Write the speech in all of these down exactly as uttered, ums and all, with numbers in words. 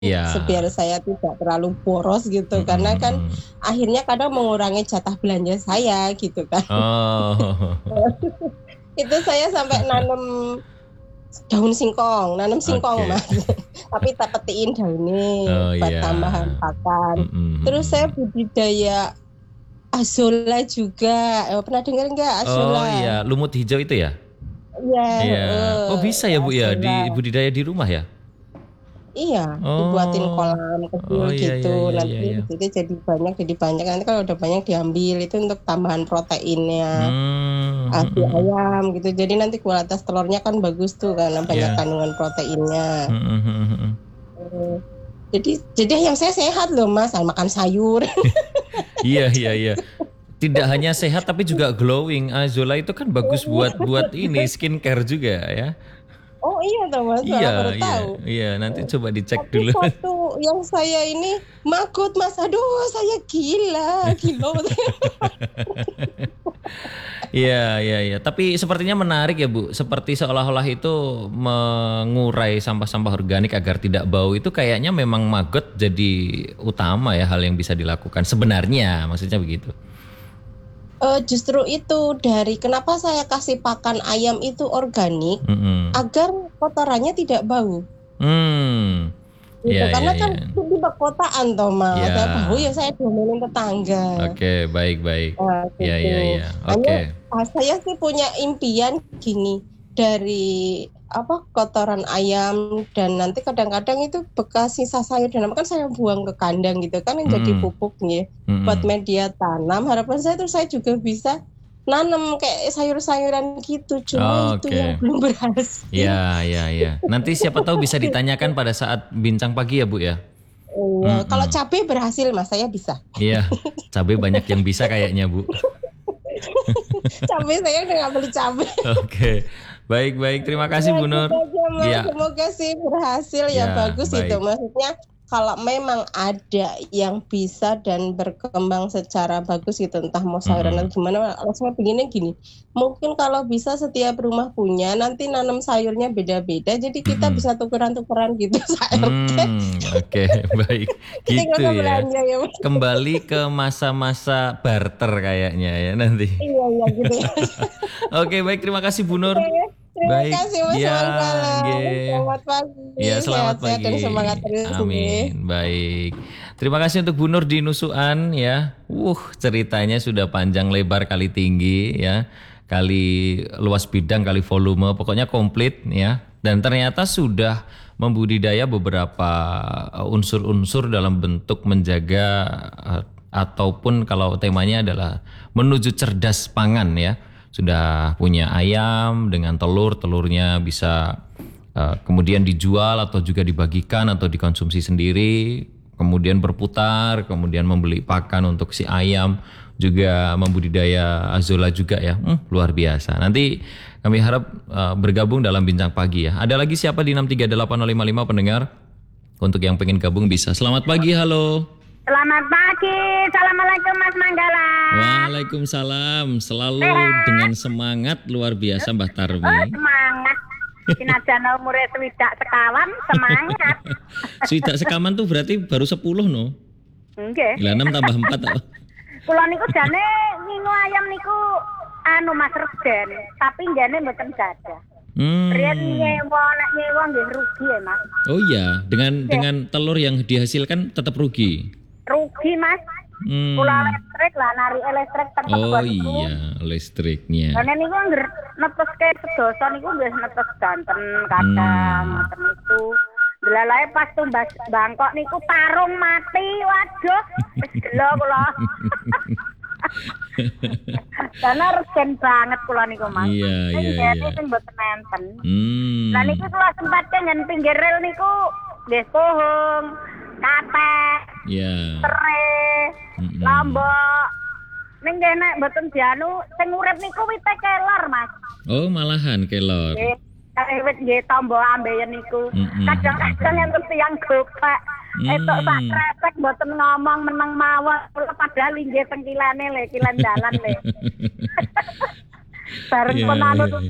Iya. biar saya tidak terlalu boros gitu, Mhm karena kan mhm. akhirnya kadang mengurangi jatah belanja saya gitu kan. Oh. Itu saya sampai nanam daun singkong, nanam singkong Oke. Mas, tapi tak petiin daunnya Oh buat iya. tambahan pakan. Mhm Terus saya mhm. budidaya azolla juga, eee, pernah dengar nggak Oh azolla? iya, lumut hijau itu ya? Iya, Iya. Oh heeh, bisa ya Bu ya, azolla. dibudidaya di rumah ya? Iya, dibuatin Oh. kolam Oh kecil iya iya gitu, iya nanti iya iya. di situ jadi banyak jadi banyak, nanti kalau udah banyak diambil, itu untuk tambahan proteinnya, Mmm, eee, mhm si mhm. ayam gitu. Jadi nanti kualitas telurnya kan bagus tuh karena banyak Iya. kandungan proteinnya. Mhm mhm mhm. Eee, jadi jadi ayam saya sehat loh Mas, ah, makan sayur. Iya iya iya. Tidak hanya sehat tapi juga glowing. Azolla itu kan bagus buat buat ini, skincare juga ya. Oh iya toh Mas, Iya malah baru iya tahu. iya, nanti Eee, coba dicek tapi dulu. satu yang saya ini magot Mas, aduh saya gila, gila Iya iya iya, tapi sepertinya menarik ya Bu, seperti seolah-olah itu mengurai sampah-sampah organik agar tidak bau, itu kayaknya memang maggot jadi utama ya, hal yang bisa dilakukan sebenarnya, maksudnya begitu. Eee, justru itu, dari kenapa saya kasih pakan ayam itu organik, Mhm. agar kotorannya tidak bau. Mmm, Gitu, iya iya karena kan iya. di perkotaan toh Mas, Iya. saya bau ya saya diomelin tetangga. Oke, baik baik. Nah Iya iya gitu, iya, hanya, oke. eee, saya sih punya impian gini, dari apa, kotoran ayam dan nanti kadang-kadang itu bekas sisa sayur dan apa kan saya buang ke kandang gitu kan yang jadi Mhm. pupuknya, buat Mhm. media tanam, harapan saya tuh saya juga bisa nanam kayak sayur-sayuran gitu, cuma itu yang Oke. belum berhasil. Iya iya iya. Nanti siapa tahu bisa ditanyakan pada saat bincang pagi ya Bu ya? Iya, kalau Mhm. cabe berhasil Mas, saya bisa. Iya, cabe banyak yang bisa kayaknya Bu. Cabe saya udah nggak beli cabe. Oke, baik baik, terima kasih Ya Bu gitu Nur. aja Mas, Iya. semoga sih berhasil ya, Ya, bagus itu, baik. maksudnya kalau memang ada yang bisa dan berkembang secara bagus gitu, entah mau sayuran Mhm. atau gimana, kalau saya pinginnya gini, mungkin kalau bisa setiap rumah punya, nanti nanam sayurnya beda-beda, jadi kita Mhm. bisa tukeran-tukeran gitu se-R T. Mmm, oke baik, Jadi nggak gitu usah ya. belanja ya Mas. Kembali ke masa-masa barter kayaknya ya nanti. Iya iya, gitu ya Mas. Oke baik, terima kasih Bu Nur. Oke, terima Baik, kasih Mas, iya, selamat malam, nggih. selamat Iya pagi, selamat sehat-sehat pagi, dan semangat terus nggih. amin, baik. Terima kasih untuk Bu Nur di Nusukan ya. Wuh, ceritanya sudah panjang lebar kali tinggi ya, kali luas bidang, kali volume, pokoknya komplit ya. Dan ternyata sudah membudidaya beberapa uh, unsur-unsur dalam bentuk menjaga uh, ataupun kalau temanya adalah menuju cerdas pangan ya. Sudah punya ayam dengan telur, telurnya bisa uh, kemudian dijual atau juga dibagikan atau dikonsumsi sendiri, kemudian berputar, kemudian membeli pakan untuk si ayam, juga membudidaya azolla juga ya. Hmm, luar biasa. Nanti kami harap uh, bergabung dalam bincang pagi ya. Ada lagi siapa di enam tiga delapan nol lima lima pendengar? Untuk yang pengen gabung bisa. Selamat pagi, halo. Selamat pagi, assalamualaikum Mas Manggala. Waalaikumsalam, selalu Sehat? dengan semangat luar biasa Mbah Oh Tarmi. semangat, sinajan umure swidak sekawan semangat. Swidak sekaman tuh berarti baru sepuluh no. Nggih. Lah enam tambah empat apa? Kula niku jane ngingu ayam niku anu Mas Reden, tapi jane mboten gadah. Riyen Hmm. nyewa nek nyewa nggih rugi ya Mas. Oh iya, dengan Nggih. dengan telur yang dihasilkan tetap rugi. Rugi Mas. Hmm. Kula listrik lah nari listrik tetep Oh niku. iya, listriknya. Lah niku angger neteske sedoso niku nggih netes danten kadang Hmm. ngoten niku. Delalae pas tumbas bangkok niku tarung mati. Waduh, wis gelo kula. Karena regen banget kula niku Mas. Iya, iya, Nggih, iya. sing mboten nenten. Hmm. Lah niku kula sempatke ngen pinggir rel niku nggih pohong, katek, Ya. serai, Mm-mm. lombok. Ning nggih nek mboten dianu sing urip niku wite kelor, Mas. Oh, malahan kelor. Nggih, kalih wit nggih tombo ambeien niku. Mm-mm. Kadang-kadang enten tiyang gopek. Etok sak Hmm. kresek mboten ngomong meneng mawon, kula padahal inggih teng kilane le, kilen dalan le. Bareng Iya, pun anu iya, iya. niku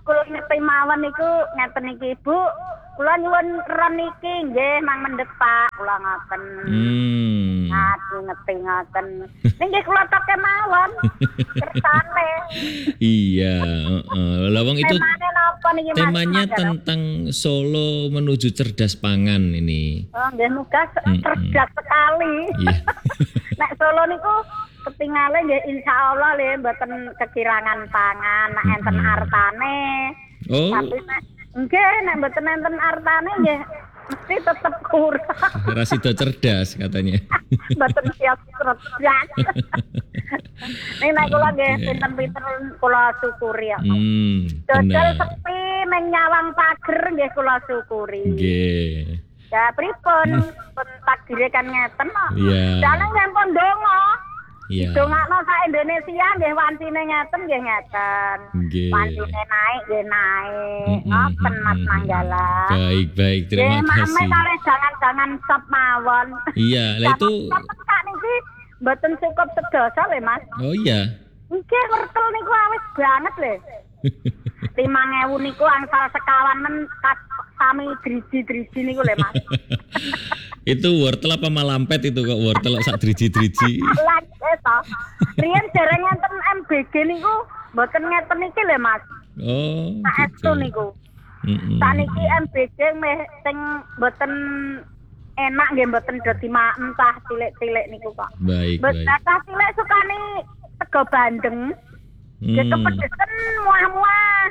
kula ngerti mawon niku ngeten iki Bu. Kula nyuwun ron iki nggih mang mendhet Pak kula ngoten. Hmm. Ngaji ngerti ngoten. Nggih kula toke mawon. Kersane. Iya, heeh. Lah wong itu Temane napa niki Mas? temanya Mas? tentang Solo menuju cerdas pangan ini. Oh, nggih muga cerdas sekali. Iya. Nek Solo niku ketingale nggih insyaallah nggih mboten kekirangan pangan, nek enten artane. Oh, Tapi nek nggih nek mboten enten artane nggih mesti tetep kurang. Rasido cerdas katanya. Mboten siap cerdas. Nek nek kula nggih pinten-pinten kula syukuri ya. Hmm, Dodol benar. sepi ning nyawang pager nggih kula syukuri. Nggih. Ya pripun pun takdire kan ngeten kok. Iya. Dalem sampun donga. Iya. Dongakno sak Indonesia nggih wancine ngeten nggih ngeten. Nggih. Wancine naik nggih naik. Mm-mm, Ngoten Mas mm-mm. Manggala. Baik, baik. Terima Nggih, kasih. mame kali jangan-jangan sop mawon. Iya, lah itu Sak niki mboten cukup sedoso lho Mas. oh iya. Nggih wortel niku awis banget lho. lima ewu niku angsal sekawan men kas sami driji-driji niku lho Mas. Itu wortel apa malampet itu kok wortel sak driji-driji. Lah to. Riyen dereng enten M B G niku mboten ngeten iki lho Mas. Oh. Saestu Gitu. niku. Mm-mm. Saniki M B G meh sing mboten enak nggih mboten dadi mentah cilik-cilik niku kok. Baik, Mboten baik. kathah cilik sukani sego bandeng. Ya Hmm. kepedesen muah-muah.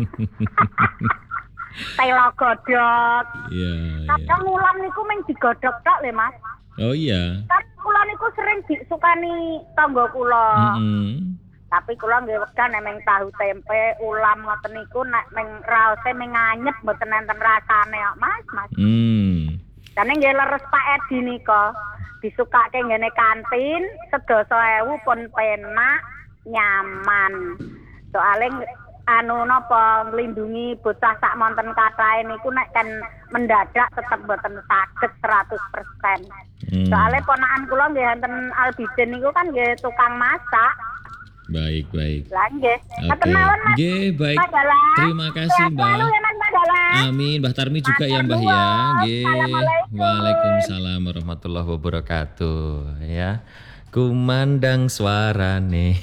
Telo godhog. Iya, iya. Kadang ulam niku mung digodhog tok lho Mas. Oh iya. Kan kula niku sering disukani tangga kula. Mm-mm. Tapi kula nggih wegah nek mung tahu tempe, ulam ngoten niku nek mung raose mung anyep mboten enten rasane kok Mas, Mas. Hmm. Jane nggih leres Pak Edi nika disukake nggene kantin sedasa ewu pun penak nyaman. Soale anu napa nglindungi bocah sak monten kathahe niku nek kan mendadak tetep mboten saged seratus persen. Hmm. Soale ponakan kula nggih enten Albiden niku kan nggih tukang masak. Baik, baik. Lah nggih. Oke. Ngoten mawon Mas. Nggih, baik. Mandala. Terima kasih, Sehat Mbak. selalu ya, Mas Mandala. Amin, Mbah Tarmi juga ya Mbah ya. Nggih. Assalamualaikum. Waalaikumsalam warahmatullahi wabarakatuh ya. Kumandang suarane.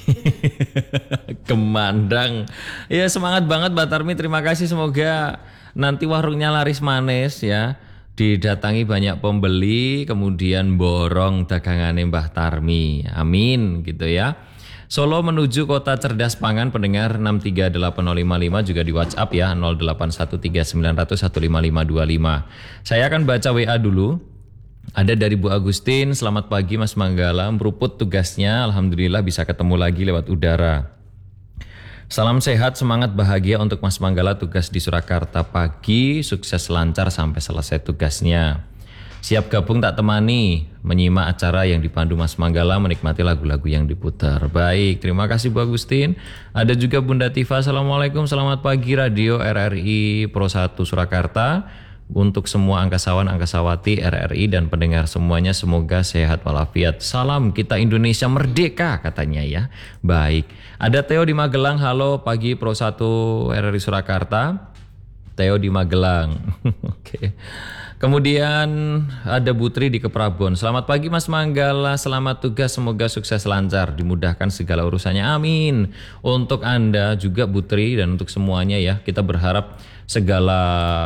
Kemandang. Ya semangat banget Mbak Tarmi, terima kasih, semoga nanti warungnya laris manis ya. Didatangi banyak pembeli, kemudian borong dagangane Mbah Tarmi. Amin gitu ya. Solo menuju kota cerdas pangan, pendengar enam tiga delapan nol lima lima juga di WhatsApp ya nol delapan satu tiga sembilan nol nol satu lima lima dua lima. Saya akan baca W A dulu. Ada dari Bu Agustin, selamat pagi Mas Manggala, meruput tugasnya, alhamdulillah bisa ketemu lagi lewat udara. Salam sehat, semangat bahagia untuk Mas Manggala tugas di Surakarta pagi, sukses lancar sampai selesai tugasnya. Siap gabung tak temani, menyimak acara yang dipandu Mas Manggala, menikmati lagu-lagu yang diputar. Baik, terima kasih Bu Agustin. Ada juga Bunda Tifa, Assalamualaikum, selamat pagi Radio R R I Pro satu Surakarta. Untuk semua angkasawan, angkasawati, R R I dan pendengar semuanya semoga sehat walafiat. Salam kita Indonesia merdeka katanya ya. Baik, ada Theo di Magelang, halo pagi Pro satu R R I Surakarta. Theo di Magelang. Oke. Kemudian ada Butri di Keprabon. Selamat pagi Mas Manggala, selamat tugas, semoga sukses lancar, dimudahkan segala urusannya. Amin. Untuk Anda juga Butri dan untuk semuanya ya, kita berharap segala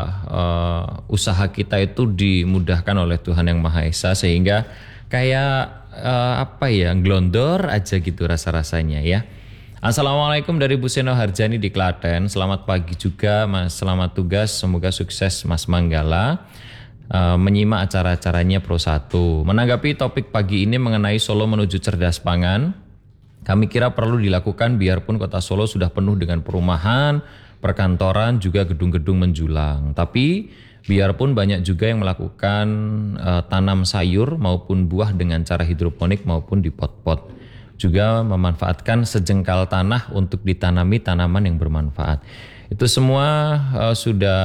uh, usaha kita itu dimudahkan oleh Tuhan Yang Maha Esa sehingga kayak uh, apa ya, glondor aja gitu rasa-rasanya ya. Assalamualaikum dari Bu Seno Harjani di Klaten. Selamat pagi juga Mas, selamat tugas, semoga sukses Mas Manggala. Uh, menyimak acara-acaranya Pro satu. Menanggapi topik pagi ini mengenai Solo menuju cerdas pangan, kami kira perlu dilakukan biarpun kota Solo sudah penuh dengan perumahan, perkantoran, juga gedung-gedung menjulang. Tapi biarpun banyak juga yang melakukan uh, tanam sayur maupun buah dengan cara hidroponik maupun di pot-pot. Juga memanfaatkan sejengkal tanah untuk ditanami tanaman yang bermanfaat. Itu semua uh, sudah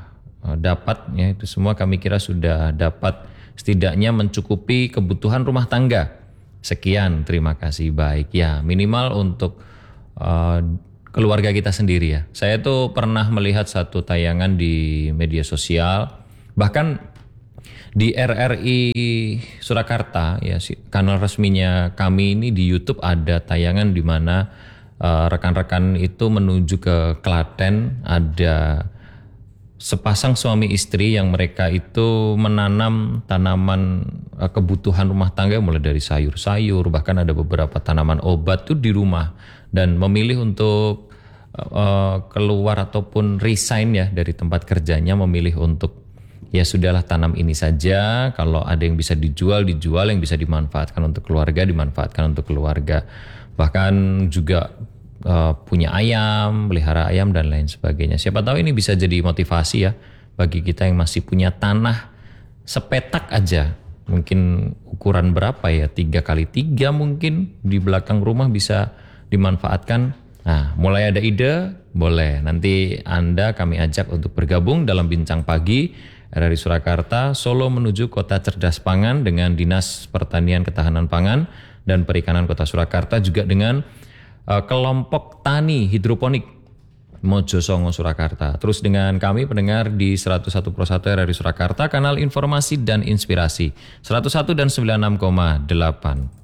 dapat ya, itu semua kami kira sudah dapat setidaknya mencukupi kebutuhan rumah tangga. Sekian, terima kasih. Baik ya, minimal untuk uh, keluarga kita sendiri ya. Saya tuh pernah melihat satu tayangan di media sosial, bahkan di R R I Surakarta ya, kanal resminya kami ini di YouTube ada tayangan di mana uh, rekan-rekan itu menuju ke Klaten, ada sepasang suami istri yang mereka itu menanam tanaman uh, kebutuhan rumah tangga mulai dari sayur-sayur, bahkan ada beberapa tanaman obat tuh di rumah, dan memilih untuk uh, keluar ataupun resign ya dari tempat kerjanya, memilih untuk ya sudahlah tanam ini saja, kalau ada yang bisa dijual dijual, yang bisa dimanfaatkan untuk keluarga dimanfaatkan untuk keluarga. Bahkan juga Uh, punya ayam, pelihara ayam dan lain sebagainya. Siapa tahu ini bisa jadi motivasi ya bagi kita yang masih punya tanah sepetak aja. Mungkin ukuran berapa ya, tiga kali tiga mungkin di belakang rumah bisa dimanfaatkan. Nah, mulai ada ide, boleh. Nanti Anda kami ajak untuk bergabung dalam Bincang Pagi R R I Surakarta, Solo menuju Kota Cerdas Pangan dengan Dinas Pertanian Ketahanan Pangan dan Perikanan Kota Surakarta, juga dengan Uh, kelompok tani hidroponik Mojosongo Surakarta. Terus dengan kami pendengar di seratus satu koma satu R R I Surakarta, kanal informasi dan inspirasi seratus satu dan sembilan puluh enam koma delapan.